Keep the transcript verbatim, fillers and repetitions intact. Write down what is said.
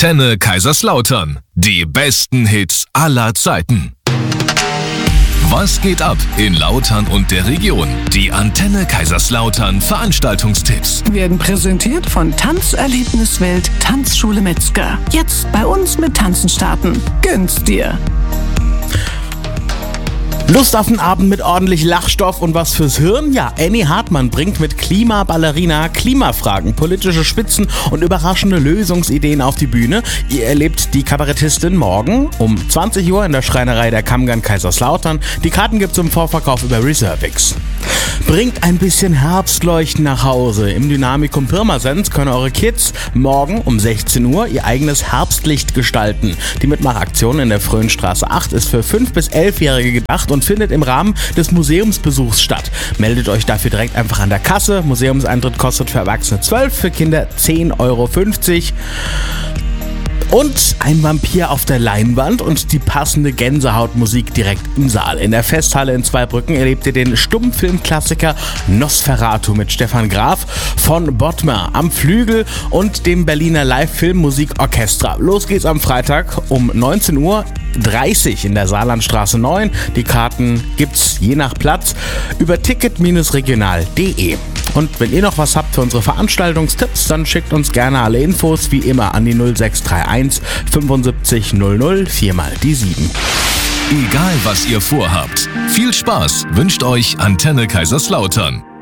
Antenne Kaiserslautern. Die besten Hits aller Zeiten. Was geht ab in Lautern und der Region? Die Antenne Kaiserslautern Veranstaltungstipps Werden präsentiert von Tanzerlebniswelt Tanzschule Metzger. Jetzt bei uns mit Tanzen starten. Gönn's dir! Lust auf einen Abend mit ordentlich Lachstoff und was fürs Hirn? Ja, Annie Hartmann bringt mit Klimaballerina Klimafragen, politische Spitzen und überraschende Lösungsideen auf die Bühne. Ihr erlebt die Kabarettistin morgen um zwanzig Uhr in der Schreinerei der Kammgarn Kaiserslautern. Die Karten gibt's im Vorverkauf über Reservix. Bringt ein bisschen Herbstleuchten nach Hause. Im Dynamikum Pirmasens können eure Kids morgen um sechzehn Uhr ihr eigenes Herbstlicht gestalten. Die Mitmachaktion in der Fröhnstraße acht ist für fünf bis elfjährige gedacht und findet im Rahmen des Museumsbesuchs statt. Meldet euch dafür direkt einfach an der Kasse. Museumseintritt kostet für Erwachsene zwölf, für Kinder zehn Euro fünfzig. Und ein Vampir auf der Leinwand und die passende Gänsehautmusik direkt im Saal. In der Festhalle in Zweibrücken erlebt ihr den Stummfilmklassiker Nosferatu mit Stefan Graf von Bottmer am Flügel und dem Berliner Live-Filmmusikorchester. Los geht's am Freitag um neunzehn Uhr dreißig in der Saarlandstraße neun. Die Karten gibt's je nach Platz über ticket regional punkt de. Und wenn ihr noch was habt für unsere Veranstaltungstipps, dann schickt uns gerne alle Infos wie immer an die null sechs drei eins fünfundsiebzig null null vier mal die sieben. Egal was ihr vorhabt, viel Spaß wünscht euch Antenne Kaiserslautern.